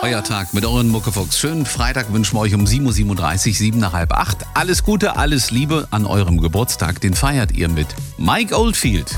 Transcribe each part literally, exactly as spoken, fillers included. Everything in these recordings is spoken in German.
Euer Tag mit euren Muckefuchs. Schönen Freitag wünschen wir euch um sieben Uhr siebenunddreißig, sieben nach halb acht. Alles Gute, alles Liebe an eurem Geburtstag. Den feiert ihr mit Mike Oldfield.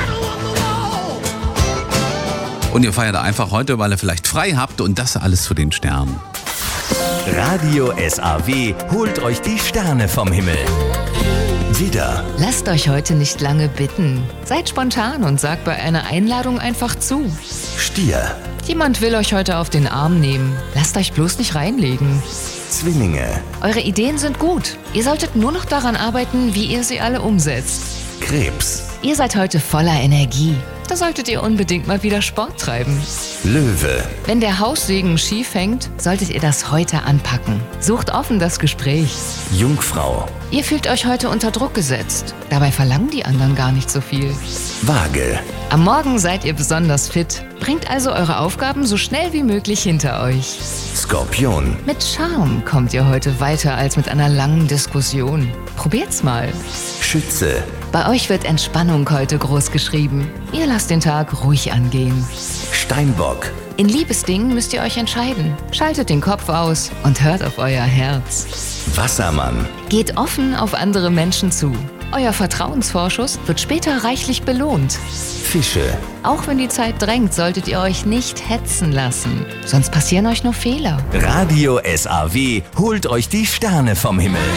Und ihr feiert einfach heute, weil ihr vielleicht frei habt und das alles zu den Sternen. Radio S A W holt euch die Sterne vom Himmel. Widder, Lasst euch heute nicht lange bitten. Seid spontan und sagt bei einer Einladung einfach zu. Stier, Jemand will euch heute auf den Arm nehmen. Lasst euch bloß nicht reinlegen. Zwillinge, Eure Ideen sind gut. Ihr solltet nur noch daran arbeiten, wie ihr sie alle umsetzt. Krebs, Ihr seid heute voller Energie. Da solltet ihr unbedingt mal wieder Sport treiben. Löwe, Wenn der Haussegen schief hängt, solltet ihr das heute anpacken. Sucht offen das Gespräch. Jungfrau, Ihr fühlt euch heute unter Druck gesetzt. Dabei verlangen die anderen gar nicht so viel. Waage, Am Morgen seid ihr besonders fit. Bringt also eure Aufgaben so schnell wie möglich hinter euch. Skorpion, Mit Charme kommt ihr heute weiter als mit einer langen Diskussion. Probiert's mal. Schütze, Bei euch wird Entspannung heute groß geschrieben. Ihr lasst den Tag ruhig angehen. Steinbock, In Liebesdingen müsst ihr euch entscheiden. Schaltet den Kopf aus und hört auf euer Herz. Wassermann, Geht offen auf andere Menschen zu. Euer Vertrauensvorschuss wird später reichlich belohnt. Fische, Auch wenn die Zeit drängt, solltet ihr euch nicht hetzen lassen. Sonst passieren euch nur Fehler. Radio S A W holt euch die Sterne vom Himmel.